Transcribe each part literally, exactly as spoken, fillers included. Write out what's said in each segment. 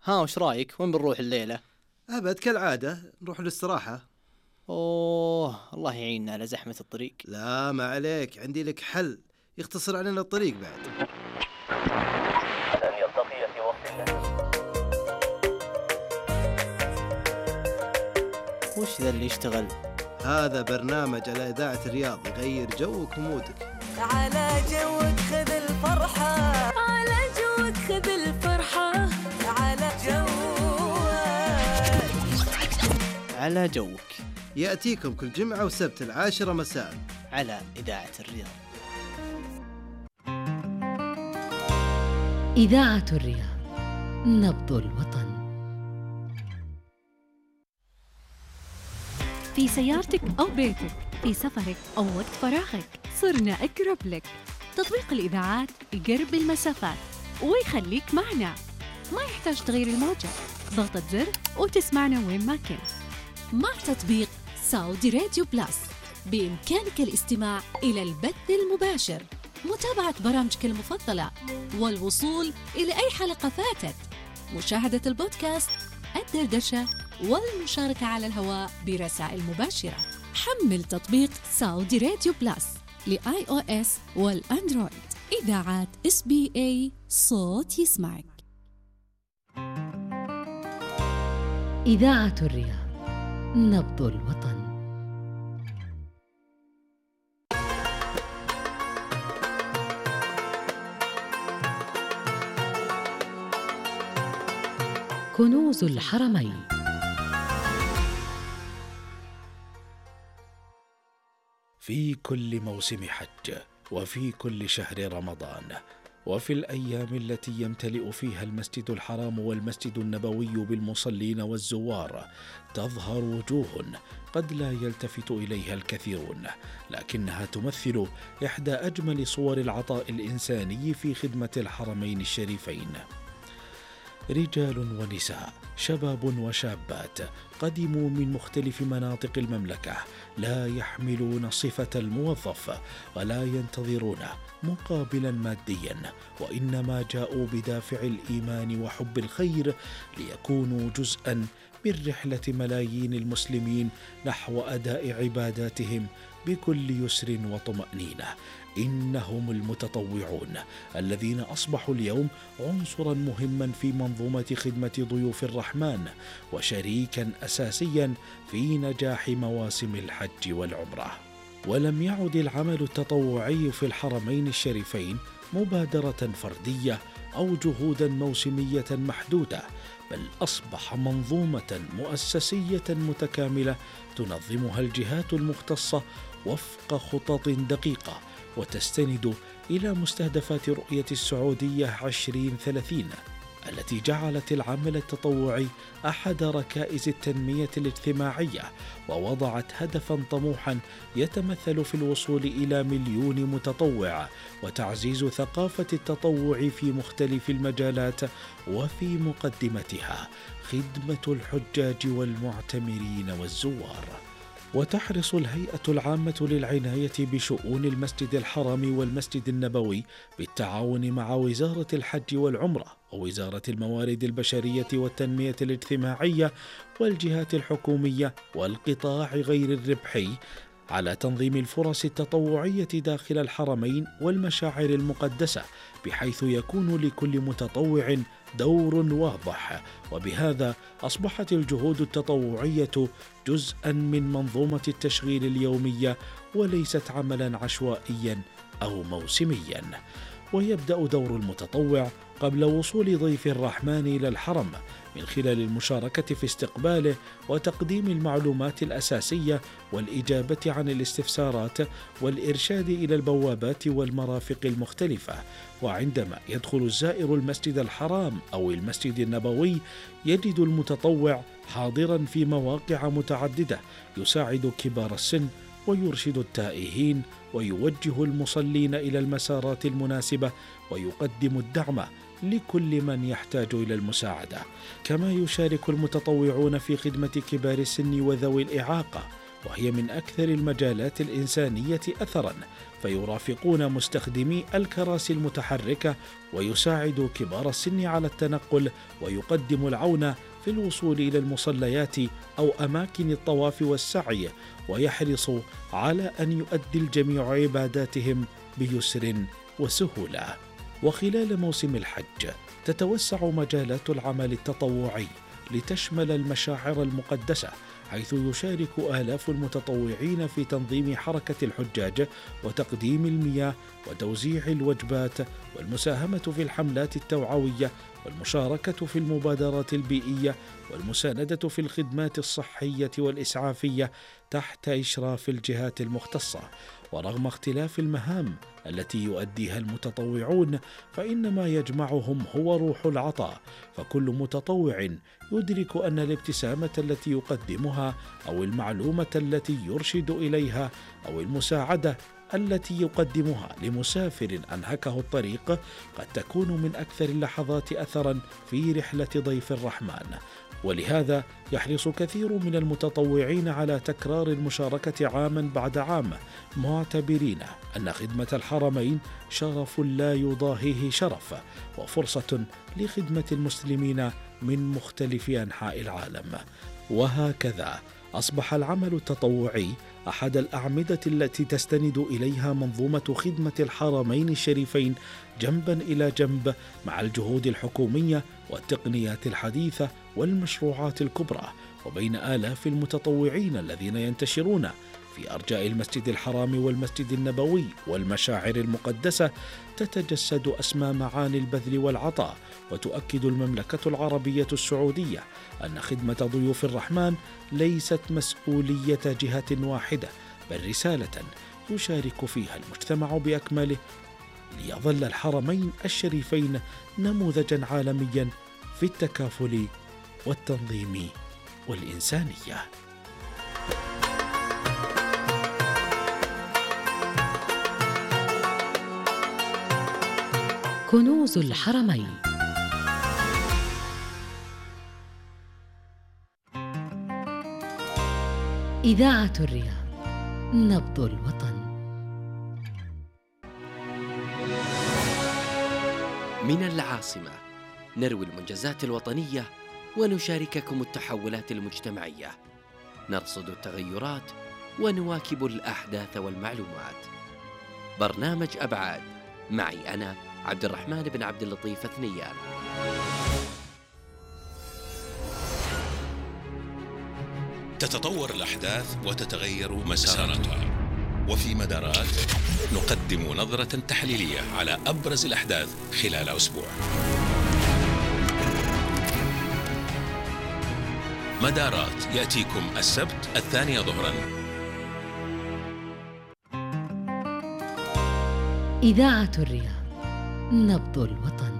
ها وش رايك؟ وين بنروح الليلة؟ أبد كالعادة نروح للاستراحة. أوه الله يعيننا على زحمة الطريق. لا ما عليك، عندي لك حل يختصر علينا الطريق بعد. لن يلتقي في وقت الليل. وش ذا اللي يشتغل؟ هذا برنامج على إذاعة الرياض يغير جوك ومودك. على جوك خذ الفرحة، على جوك خذ الفرحة، على جوك على جوك يأتيكم كل جمعة وسبت العاشرة مساء على إذاعة الرياض. إذاعة الرياض، نبض الوطن. في سيارتك أو بيتك، في سفرك أو وقت فراغك، صرنا أقرب لك. تطبيق الإذاعات يقرب المسافات ويخليك معنا، ما يحتاج تغيير الموجة، ضغطة زر وتسمعنا وين ما كنت. مع تطبيق سعودي راديو بلس بإمكانك الاستماع إلى البث المباشر، متابعة برامجك المفضلة، والوصول إلى أي حلقة فاتت، مشاهدة البودكاست، الدردشة، والمشاركة على الهواء برسائل مباشرة. حمل تطبيق سعودي راديو بلس لآي أو إس والأندرويد. إذاعات إس بي إي، صوت يسمعك. إذاعة الرياض، نبض الوطن. كنوز الحرمين. في كل موسم حج، وفي كل شهر رمضان، وفي الأيام التي يمتلئ فيها المسجد الحرام والمسجد النبوي بالمصلين والزوار، تظهر وجوه قد لا يلتفت إليها الكثيرون، لكنها تمثل إحدى أجمل صور العطاء الإنساني في خدمة الحرمين الشريفين. رجال ونساء، شباب وشابات، قدموا من مختلف مناطق المملكة، لا يحملون صفة الموظف ولا ينتظرون مقابلا ماديا، وإنما جاءوا بدافع الإيمان وحب الخير ليكونوا جزءا من رحلة ملايين المسلمين نحو أداء عباداتهم بكل يسر وطمأنينة. إنهم المتطوعون الذين أصبحوا اليوم عنصرا مهما في منظومة خدمة ضيوف الرحمن، وشريكا أساسيا في نجاح مواسم الحج والعمرة. ولم يعد العمل التطوعي في الحرمين الشريفين مبادرة فردية أو جهودا موسمية محدودة، بل أصبح منظومة مؤسسية متكاملة تنظمها الجهات المختصة وفق خطط دقيقة، وتستند إلى مستهدفات رؤية السعودية عشرين ثلاثين التي جعلت العمل التطوعي أحد ركائز التنمية الاجتماعية، ووضعت هدفا طموحا يتمثل في الوصول إلى مليون متطوع، وتعزيز ثقافة التطوع في مختلف المجالات، وفي مقدمتها خدمة الحجاج والمعتمرين والزوار. وتحرص الهيئة العامة للعناية بشؤون المسجد الحرام والمسجد النبوي بالتعاون مع وزارة الحج والعمرة ووزارة الموارد البشرية والتنمية الاجتماعية والجهات الحكومية والقطاع غير الربحي على تنظيم الفرص التطوعية داخل الحرمين والمشاعر المقدسة، بحيث يكون لكل متطوع دور واضح. وبهذا أصبحت الجهود التطوعية جزءا من منظومة التشغيل اليومية، وليست عملا عشوائيا أو موسميا. ويبدأ دور المتطوع قبل وصول ضيف الرحمن إلى الحرم من خلال المشاركة في استقباله وتقديم المعلومات الأساسية والإجابة عن الاستفسارات والإرشاد إلى البوابات والمرافق المختلفة. وعندما يدخل الزائر المسجد الحرام أو المسجد النبوي، يجد المتطوع حاضرا في مواقع متعددة يساعد كبار السن ويرشد التائهين ويوجه المصلين إلى المسارات المناسبة، ويقدم الدعم لكل من يحتاج إلى المساعدة. كما يشارك المتطوعون في خدمة كبار السن وذوي الإعاقة وهي من أكثر المجالات الإنسانية أثراً، فيرافقون مستخدمي الكراسي المتحركة، ويساعد كبار السن على التنقل، ويقدم العون في الوصول إلى المصليات أو أماكن الطواف والسعي، ويحرص على أن يؤدي الجميع عباداتهم بيسر وسهولة. وخلال موسم الحج تتوسع مجالات العمل التطوعي لتشمل المشاعر المقدسة، حيث يشارك آلاف المتطوعين في تنظيم حركة الحجاج وتقديم المياه وتوزيع الوجبات والمساهمة في الحملات التوعوية والمشاركة في المبادرات البيئية والمساندة في الخدمات الصحية والإسعافية تحت إشراف الجهات المختصة. ورغم اختلاف المهام التي يؤديها المتطوعون، فإن ما يجمعهم هو روح العطاء، فكل متطوع يدرك أن الابتسامة التي يقدمها أو المعلومة التي يرشد إليها أو المساعدة التي يقدمها لمسافر أنهكه الطريق قد تكون من أكثر اللحظات أثراً في رحلة ضيف الرحمن. ولهذا يحرص كثير من المتطوعين على تكرار المشاركة عاماً بعد عام، معتبرين أن خدمة الحرمين شرف لا يضاهيه شرف، وفرصة لخدمة المسلمين من مختلف أنحاء العالم. وهكذا أصبح العمل التطوعي أحد الأعمدة التي تستند إليها منظومة خدمة الحرمين الشريفين جنبا إلى جنب مع الجهود الحكومية والتقنيات الحديثة والمشروعات الكبرى، وبين آلاف المتطوعين الذين ينتشرون في أرجاء المسجد الحرام والمسجد النبوي والمشاعر المقدسة، تتجسد أسمى معاني البذل والعطاء. وتؤكد المملكة العربية السعودية أن خدمة ضيوف الرحمن ليست مسؤولية جهة واحدة، بل رسالة يشارك فيها المجتمع بأكمله، ليظل الحرمين الشريفين نموذجا عالميا في التكافل والتنظيم والإنسانية. كنوز الحرمين. إذاعة الرياض، نبض الوطن. من العاصمة نروي المنجزات الوطنية ونشارككم التحولات المجتمعية، نرصد التغيرات ونواكب الأحداث والمعلومات. برنامج أبعاد معي أنا عبد الرحمن بن عبد اللطيف ثنيان. تتطور الأحداث وتتغير مساراتها، وفي مدارات نقدم نظرة تحليلية على أبرز الأحداث خلال أسبوع. مدارات يأتيكم السبت الثانية ظهراً. إذاعة الرياض، نبض الوطن.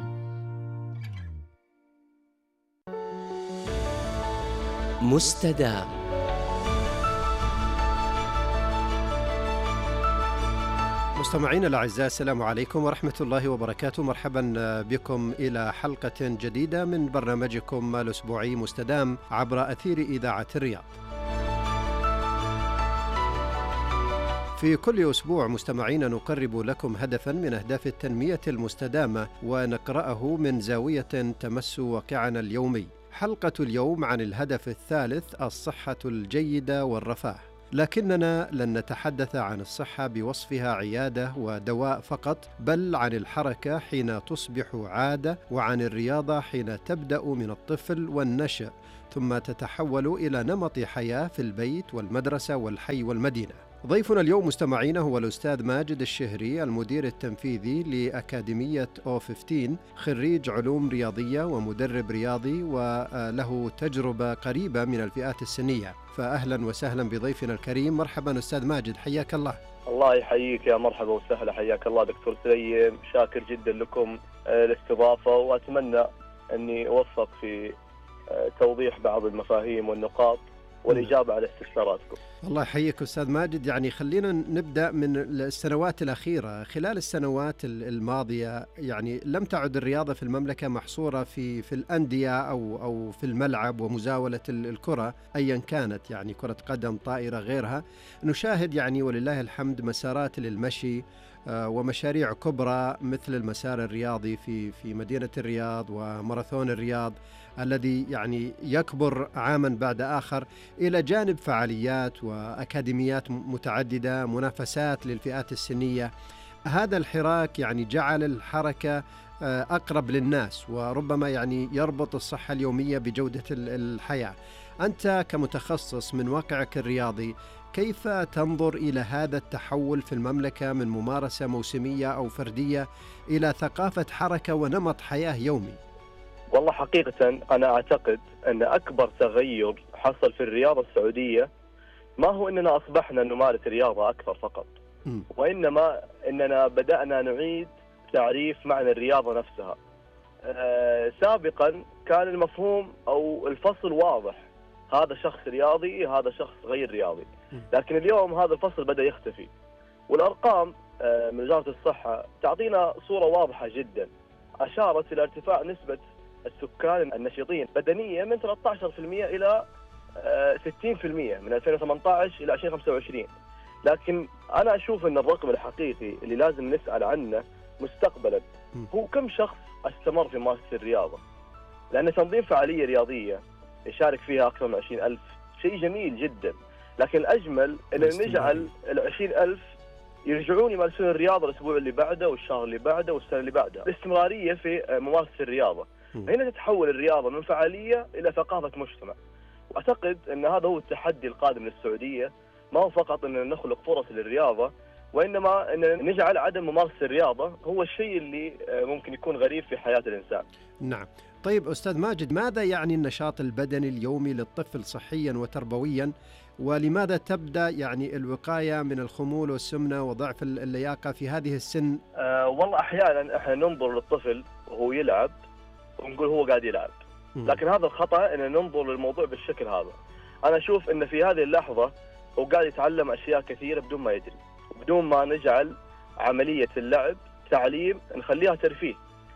مستدام. مستمعينا الأعزاء، السلام عليكم ورحمة الله وبركاته. مرحبا بكم إلى حلقة جديدة من برنامجكم الأسبوعي مستدام عبر أثير إذاعة الرياض. في كل أسبوع مستمعين نقرب لكم هدفا من أهداف التنمية المستدامة ونقرأه من زاوية تمس واقعنا اليومي. حلقة اليوم عن الهدف الثالث، الصحة الجيدة والرفاه. لكننا لن نتحدث عن الصحة بوصفها عيادة ودواء فقط، بل عن الحركة حين تصبح عادة، وعن الرياضة حين تبدأ من الطفل والنشأ ثم تتحول إلى نمط حياة في البيت والمدرسة والحي والمدينة. ضيفنا اليوم مستمعين هو الأستاذ ماجد الشهري، المدير التنفيذي لأكاديمية أو خمسة عشر، خريج علوم رياضية ومدرب رياضي، وله تجربة قريبة من الفئات السنية. فأهلا وسهلا بضيفنا الكريم. مرحبا أستاذ ماجد، حياك الله. الله يحييك، يا مرحبا وسهلا، حياك الله دكتور سليم. شاكر جدا لكم الاستضافة، وأتمنى أني أوفق في توضيح بعض المفاهيم والنقاط، والإجابة على استفساراتكم. الله يحييك أستاذ ماجد. يعني خلينا نبدأ من السنوات الأخيرة. خلال السنوات الماضية يعني لم تعد الرياضة في المملكة محصورة في في الأندية أو أو في الملعب ومزاولة الكرة أيا كانت، يعني كرة قدم، طائرة، غيرها. نشاهد يعني ولله الحمد مسارات للمشي ومشاريع كبرى مثل المسار الرياضي في في مدينة الرياض وماراثون الرياض الذي يعني يكبر عاما بعد آخر، إلى جانب فعاليات وأكاديميات متعددة، منافسات للفئات السنية. هذا الحراك يعني جعل الحركة أقرب للناس، وربما يعني يربط الصحة اليومية بجودة الحياة. أنت كمتخصص من واقعك الرياضي، كيف تنظر إلى هذا التحول في المملكة من ممارسة موسمية أو فردية إلى ثقافة حركة ونمط حياة يومي؟ والله حقيقة أنا أعتقد أن أكبر تغير حصل في الرياضة السعودية ما هو أننا أصبحنا نمارس رياضة أكثر فقط، م. وإنما أننا بدأنا نعيد تعريف معنى الرياضة نفسها. آه سابقا كان المفهوم أو الفصل واضح، هذا شخص رياضي، هذا شخص غير رياضي. لكن اليوم هذا الفصل بدأ يختفي، والأرقام آه من وزارة الصحة تعطينا صورة واضحة جدا. أشارت إلى ارتفاع نسبة السكان النشيطين بدنيا من ثلاثة عشر بالمئة إلى ستين بالمئة من ألفين وثمانية عشر إلى ألفين وخمسة وعشرين. لكن أنا أشوف أن الرقم الحقيقي اللي لازم نسأل عنه مستقبلا هو كم شخص استمر في ممارسة الرياضة، لأن تنظيم فعالية رياضية يشارك فيها أكثر من عشرين ألف شيء جميل جدا، لكن الأجمل أن نجعل العشرين ألف يرجعون يمارسون الرياضة الأسبوع اللي بعده والشهر اللي بعده والسنة اللي بعده. الاستمرارية في ممارسة الرياضة هنا تتحول الرياضة من فعالية إلى ثقافة مجتمع. وأعتقد أن هذا هو التحدي القادم للسعودية، ما هو فقط أن نخلق فرص للرياضة، وإنما أن نجعل عدم ممارسة الرياضة هو الشيء اللي ممكن يكون غريب في حياة الإنسان. نعم. طيب أستاذ ماجد، ماذا يعني النشاط البدني اليومي للطفل صحيا وتربويا، ولماذا تبدأ يعني الوقاية من الخمول والسمنة وضعف اللياقة في هذه السن؟ أه والله أحيانا إحنا ننظر للطفل وهو يلعب ونقول هو قاعد يلعب، لكن هذا الخطأ أن ننظر للموضوع بالشكل هذا. أنا أشوف أن في هذه اللحظة هو قاعد يتعلم أشياء كثيرة بدون ما يدري، بدون ما نجعل عملية اللعب تعليم، نخليها ترفيه.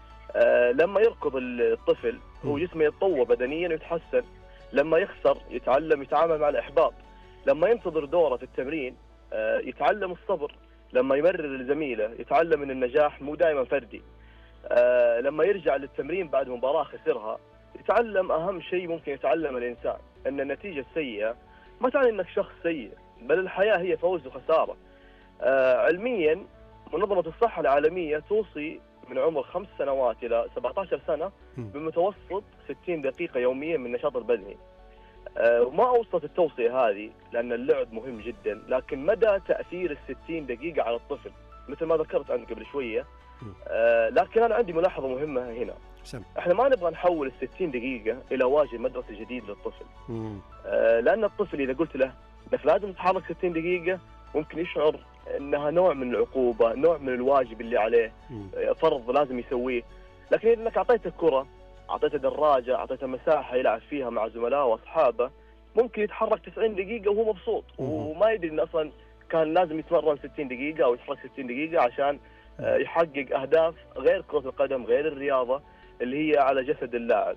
أه لما يركض الطفل هو جسمه يتطور بدنيا ويتحسن، لما يخسر يتعلم يتعامل مع الإحباط، لما ينتظر دوره في التمرين أه يتعلم الصبر، لما يمرر لزميله يتعلم أن النجاح مو دائما فردي، أه لما يرجع للتمرين بعد مباراة خسرها يتعلم أهم شيء ممكن يتعلم الإنسان، أن النتيجة السيئة ما تعني أنك شخص سيء، بل الحياة هي فوز وخسارة. آه علميا منظمة الصحة العالمية توصي من عمر خمس سنوات إلى سبعة عشر سنة بمتوسط ستين دقيقة يوميا من النشاط البدني. آه وما أوصلت التوصية هذه لأن اللعب مهم جدا، لكن مدى تأثير الستين دقيقة على الطفل مثل ما ذكرت عنك قبل شوية. آه لكن أنا عندي ملاحظة مهمة هنا. سم. احنا ما نبغى نحول الستين دقيقة إلى واجب مدرسي جديد للطفل. آه لأن الطفل إذا قلت له إنك لازم تتحرك ستين دقيقة ممكن يشعر إنها نوع من العقوبة، نوع من الواجب اللي عليه، آه فرض لازم يسويه. لكن إذا إنك أعطيته كرة، أعطيته دراجة، أعطيته مساحة يلعب فيها مع زملائه وأصحابه، ممكن يتحرك تسعين دقيقة وهو مبسوط وما يدري إنه أصلا كان لازم يتمرن ستين دقيقة أو يتحرك ستين دقيقة عشان آه يحقق أهداف غير كرة القدم، غير الرياضة اللي هي على جسد اللاعب.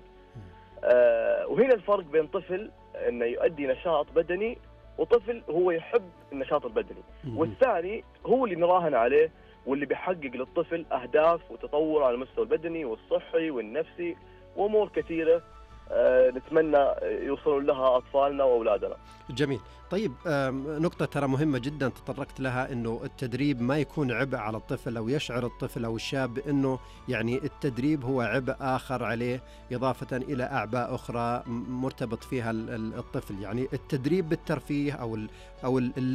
آه وهنا الفرق بين طفل انه يؤدي نشاط بدني وطفل هو يحب النشاط البدني، والثاني هو اللي نراهن عليه واللي بيحقق للطفل اهداف وتطور على المستوى البدني والصحي والنفسي وامور كثيره آه نتمنى يوصلون لها اطفالنا واولادنا. جميل. طيب نقطة ترى مهمة جدا تطرقت لها، انه التدريب ما يكون عبء على الطفل او يشعر الطفل او الشاب انه يعني التدريب هو عبء اخر عليه اضافة الى اعباء اخرى مرتبط فيها الطفل. يعني التدريب بالترفيه او ال او ال